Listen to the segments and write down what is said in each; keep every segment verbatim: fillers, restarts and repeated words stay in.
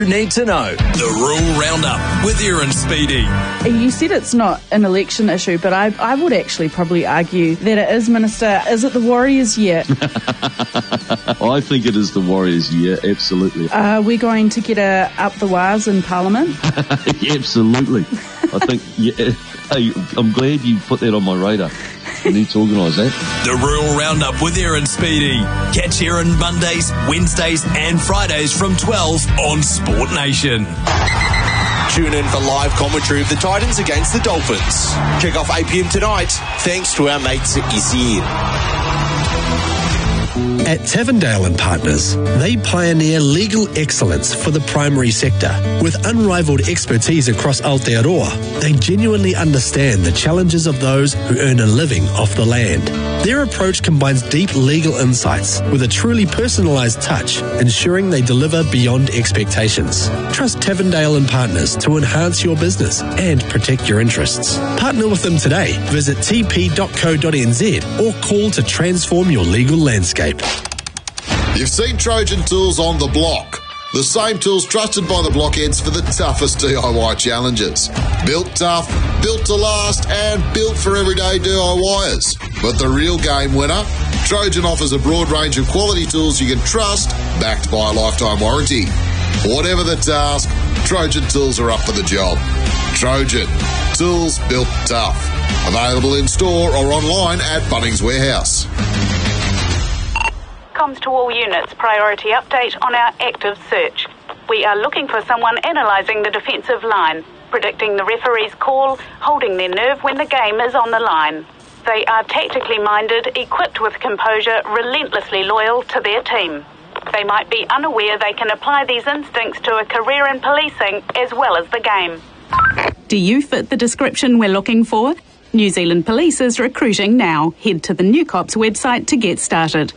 Need to know. The Rural Roundup with Erin Speedy. You said it's not an election issue, but I, I would actually probably argue that it is, Minister. Is it the Warriors' year? I think it is the Warriors' year, absolutely. Are we going to get a up the wires in Parliament? Absolutely. I think, yeah, hey, I'm glad you put that on my radar. We need to organise that. The Rural Roundup with Erin Speedy. Catch Erin Mondays, Wednesdays and Fridays from twelve on Sport Nation. Tune in for live commentary of the Titans against the Dolphins. Kick off eight p.m. tonight, thanks to our mates at E C N. At Tavendale and Partners, they pioneer legal excellence for the primary sector. With unrivaled expertise across Aotearoa, they genuinely understand the challenges of those who earn a living off the land. Their approach combines deep legal insights with a truly personalised touch, ensuring they deliver beyond expectations. Trust Tavendale and Partners to enhance your business and protect your interests. Partner with them today. Visit t p dot co dot n z or call to transform your legal landscape. You've seen Trojan Tools on the block. The same tools trusted by the blockheads for the toughest D I Y challenges. Built tough, built to last, and built for everyday D I Yers. But the real game winner? Trojan offers a broad range of quality tools you can trust, backed by a lifetime warranty. Whatever the task, Trojan Tools are up for the job. Trojan, tools built tough. Available in store or online at Bunnings Warehouse. Comms to all units, priority update on our active search. We are looking for someone analysing the defensive line, predicting the referee's call, holding their nerve when the game is on the line. They are tactically minded, equipped with composure, relentlessly loyal to their team. They might be unaware they can apply these instincts to a career in policing as well as the game. Do you fit the description we're looking for? New Zealand Police is recruiting now. Head to the New Cops website to get started.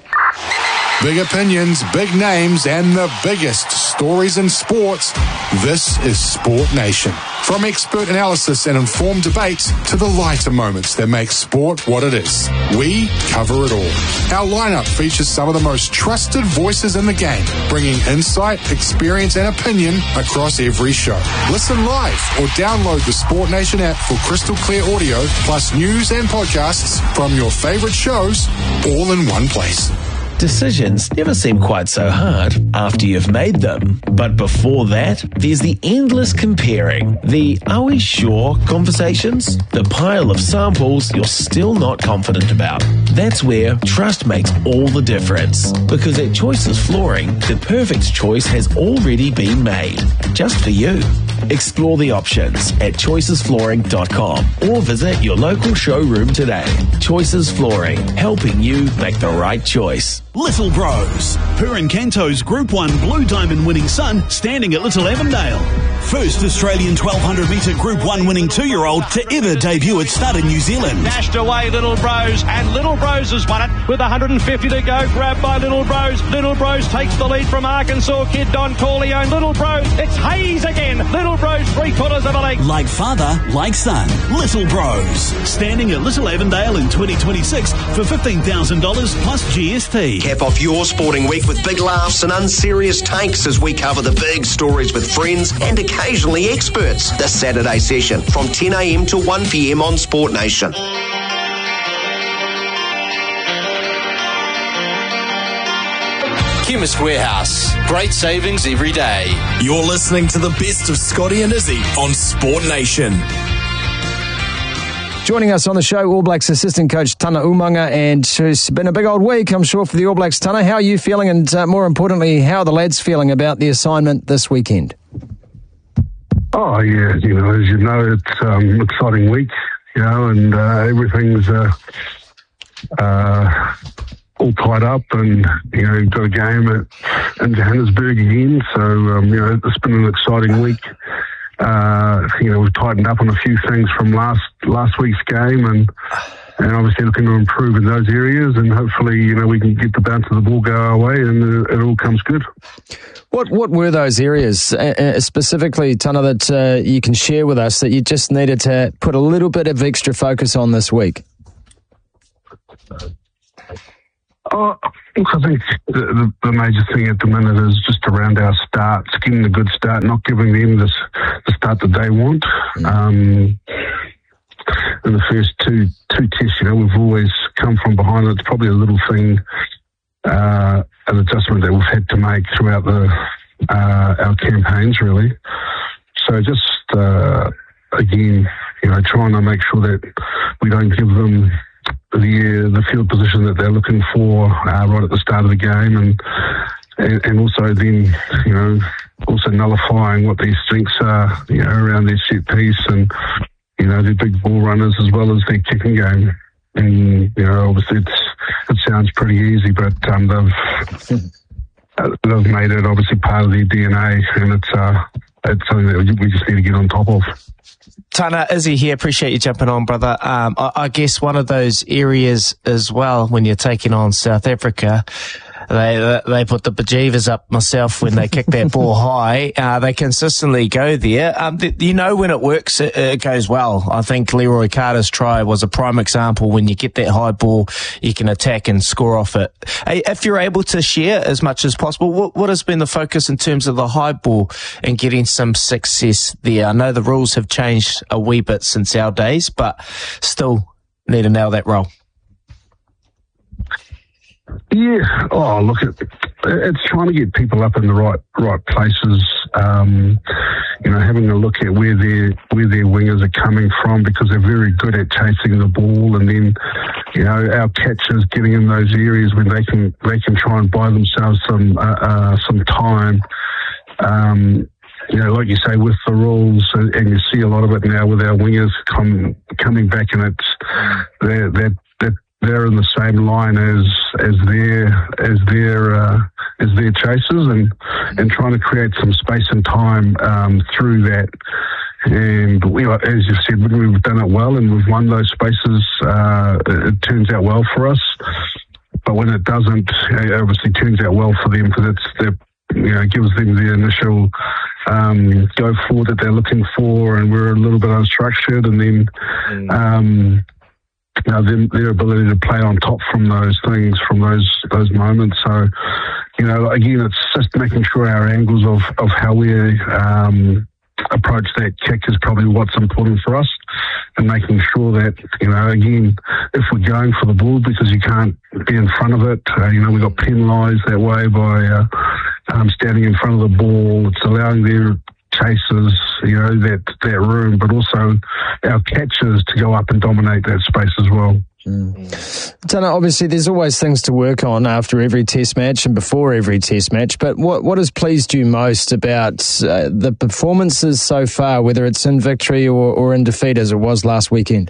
Big opinions, big names, and the biggest stories in sports. This is Sport Nation. From expert analysis and informed debates to the lighter moments that make sport what it is. We cover it all. Our lineup features some of the most trusted voices in the game, bringing insight, experience, and opinion across every show. Listen live or download the Sport Nation app for crystal clear audio, plus news and podcasts from your favorite shows, all in one place. Decisions never seem quite so hard after you've made them. But before that, there's the endless comparing. The "are we sure" conversations. The pile of samples you're still not confident about. That's where trust makes all the difference. Because at Choices Flooring, the perfect choice has already been made. Just for you. Explore the options at choices flooring dot com or visit your local showroom today. Choices Flooring, helping you make the right choice. Little Bros. Purin Canto's Group one Blue Diamond winning son standing at Little Avondale. First Australian twelve hundred metre Group one winning two-year-old to ever debut at Stud in New Zealand. Dashed away Little Bros, and Little Bros has won it with one hundred fifty to go. Grabbed by Little Bros. Little Bros takes the lead from Arkansas kid Don Corleone. Little Bros, it's Hayes again. Little Bros, three quarters of a leg. Like father, like son. Little Bros. Standing at Little Avondale in twenty twenty-six for fifteen thousand dollars plus G S T. Cap off your sporting week with big laughs and unserious takes as we cover the big stories with friends and occasionally experts. This Saturday session from ten a.m. to one p.m. on Sport Nation. Chemist Warehouse. Great savings every day. You're listening to the best of Scotty and Izzy on Sport Nation. Joining us on the show, All Blacks assistant coach Tana Umaga, and it's been a big old week, I'm sure, for the All Blacks. Tana, how are you feeling, and uh, more importantly, how are the lads feeling about the assignment this weekend? Oh, yeah, you know, as you know, it's an um, exciting week, you know, and uh, everything's uh, uh, all tied up, and, you know, you've got a game at, in Johannesburg again, so, um, you know, it's been an exciting week. Uh, you know, we've tightened up on a few things from last last week's game, and and obviously looking to improve in those areas, and hopefully, you know, we can get the bounce of the ball go our way, and it all comes good. What what were those areas uh, specifically, Tana, that uh, you can share with us that you just needed to put a little bit of extra focus on this week? Oh, look, I think the, the, the major thing at the minute is just around our starts, getting a good start, not giving them this, the start that they want. Mm. Um, in the first two two tests, you know, we've always come from behind. It's probably a little thing, uh, an adjustment that we've had to make throughout the uh, our campaigns, really. So just, uh, again, you know, trying to make sure that we don't give them the the field position that they're looking for uh, right at the start of the game, and, and and also then, you know, also nullifying what their strengths are, you know, around their set piece and, you know, their big ball runners as well as their kicking game. And, you know, obviously it's, it sounds pretty easy, but um, they've they've made it obviously part of their D N A, and it's uh, it's something that we just need to get on top of. Tana, Izzy here. Appreciate you jumping on, brother. Um, I, I guess one of those areas as well when you're taking on South Africa, they they put the bejeevers up myself when they kick that ball high. Uh, they consistently go there. Um, th- you know when it works, it, it goes well. I think Leroy Carter's try was a prime example. When you get that high ball, you can attack and score off it. Hey, if you're able to share as much as possible, what, what has been the focus in terms of the high ball and getting some success there? I know the rules have changed a wee bit since our days, but still need to nail that role. Yeah. Oh, look, it, it's trying to get people up in the right right places. Um, you know, having a look at where their where their wingers are coming from, because they're very good at chasing the ball, and then, you know, our catchers getting in those areas when they can they can try and buy themselves some uh, uh, some time. Um, you know, like you say, with the rules, and, and you see a lot of it now with our wingers come, coming back, and it's they're they're, they're they're in the same line as as their as their uh, as their chasers, and and trying to create some space and time um, through that. And we, as you said, when we've done it well and we've won those spaces, uh, it, it turns out well for us. But when it doesn't, it obviously turns out well for them, because it's the you know gives them the initial um, go forward that they're looking for, and we're a little bit unstructured, and then. Mm. Um, You know, their, their ability to play on top from those things, from those those moments. So, you know, again, it's just making sure our angles of, of how we um, approach that kick is probably what's important for us, and making sure that, you know, again, if we're going for the ball because you can't be in front of it, uh, you know, we got penalised that way by uh, um, standing in front of the ball. It's allowing their chasers, you know, that that room, but also our catchers to go up and dominate that space as well. Mm. Tana, obviously there's always things to work on after every test match and before every test match, but what what has pleased you most about uh, the performances so far, whether it's in victory or, or in defeat as it was last weekend?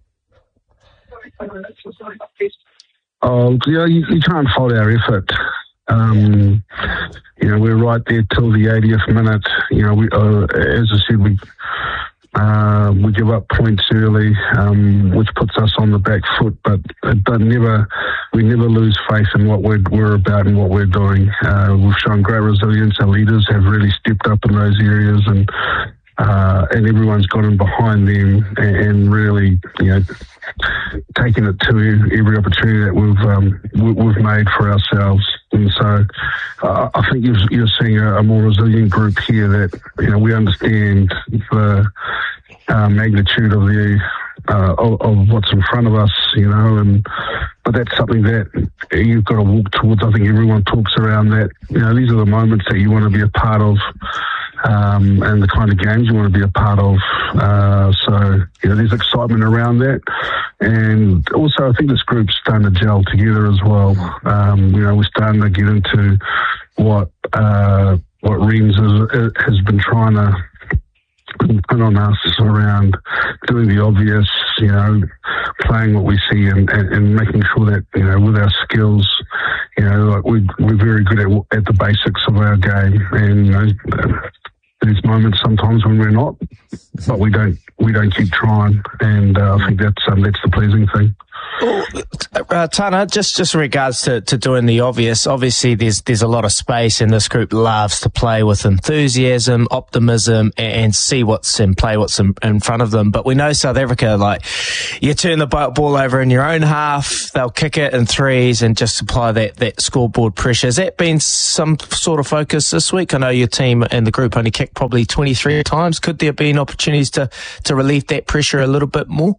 Oh, you know, you, you can't fault our effort. Um, you know, we're right there till the eightieth minute. You know, we, uh, as I said, we uh, we give up points early, um, which puts us on the back foot. But it doesn't never, we never lose faith in what we're, we're about and what we're doing. Uh, we've shown great resilience. Our leaders have really stepped up in those areas, and uh, and everyone's got in behind them and, and really, you know, taking it to every opportunity that we've um, we've made for ourselves. And so uh, I think you're, you're seeing a, a more resilient group here that, you know, we understand the uh, magnitude of the uh, of, of what's in front of us, you know, and but that's something that you've got to walk towards. I think everyone talks around that. You know, these are the moments that you want to be a part of. Um, and the kind of games you want to be a part of. Uh, so, you know, there's excitement around that. And also, I think this group's starting to gel together as well. Um, you know, we're starting to get into what uh, what Reams has, has been trying to put on us around doing the obvious, you know, playing what we see and, and, and making sure that, you know, with our skills, you know, like we, we're very good at, at the basics of our game. And, you know, there's moments sometimes when we're not, but we don't we don't keep trying, and uh, I think that's um, that's the pleasing thing. Well, uh, Tana, just just in regards to, to doing the obvious, obviously there's there's a lot of space, and this group loves to play with enthusiasm, optimism, and, and see what's in play, what's in, in front of them. But we know South Africa, like, you turn the ball over in your own half, they'll kick it in threes and just apply that, that scoreboard pressure. Has that been some sort of focus this week? I know your team and the group only kicked probably twenty-three times. Could there have been opportunities to, to relieve that pressure a little bit more?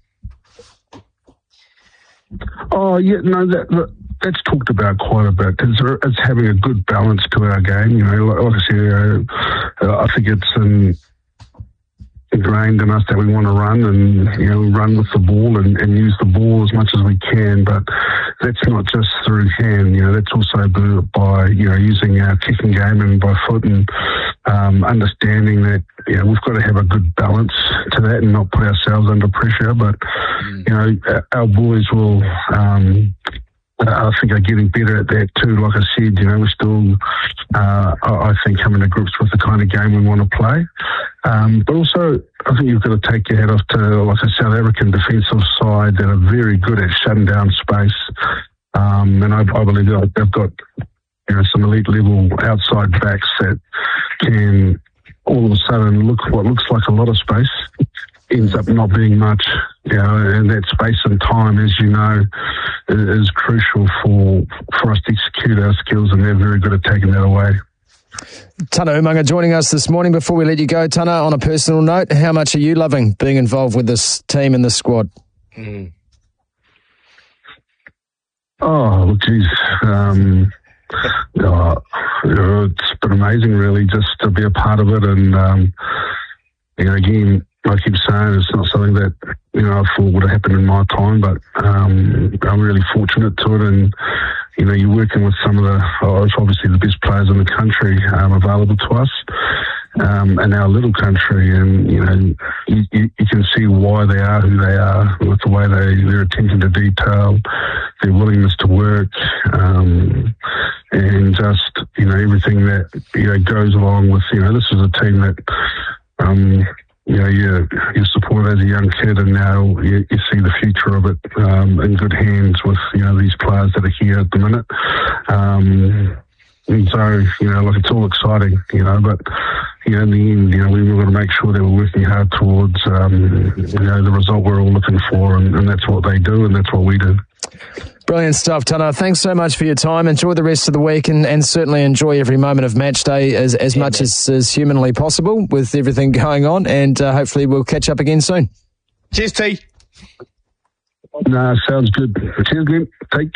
Oh, yeah, no, that, that that's talked about quite a bit. It's, it's having a good balance to our game. You know, like, like I said, uh, I think it's um, ingrained in us that we want to run and, you know, run with the ball and, and use the ball as much as we can. But that's not just through hand. You know, that's also by, you know, using our kicking game and by foot, and um, understanding that, you know, we've got to have a good balance to that and not put ourselves under pressure. But, you know, our boys will, um, I think, are getting better at that too. Like I said, you know, we're still, uh, I think, coming to grips with the kind of game we want to play. Um, but also, I think you've got to take your hat off to, like, a South African defensive side that are very good at shutting down space. Um, and I, I believe that they've got, you know, some elite level outside backs that can all of a sudden look what looks like a lot of space ends up not being much, you know, and that space and time, as you know, is, is crucial for for us to execute our skills, and they're very good at taking that away. Tana Umaga joining us this morning. Before we let you go, Tana, on a personal note, how much are you loving being involved with this team and this squad? Mm. Oh, geez. Um, oh, you know, it's been amazing, really, just to be a part of it. And, um, you know, again, I keep saying it's not something that, you know, I thought would have happened in my time, but um, I'm really fortunate to it. And, you know, you're working with some of the, oh, it's obviously the best players in the country um, available to us um, in our little country. And, you know, you, you, you can see why they are who they are with the way they, their attention to detail, their willingness to work, um, and just, you know, everything that, you know, goes along with, you know, this is a team that, um, you know, you, you support as a young kid, and now you, you see the future of it um, in good hands with, you know, these players that are here at the minute. Um, and so, you know, like, it's all exciting, you know, but, you know, in the end, you know, we were going to make sure that we're working hard towards, um, you know, the result we're all looking for, and, and that's what they do, and that's what we do. Brilliant stuff, Tana. Thanks so much for your time. Enjoy the rest of the week, and, and certainly enjoy every moment of match day as, as yeah, much as, as humanly possible with everything going on, and uh, hopefully we'll catch up again soon. Cheers, T. No, sounds good. Cheers, Glenn. Take care.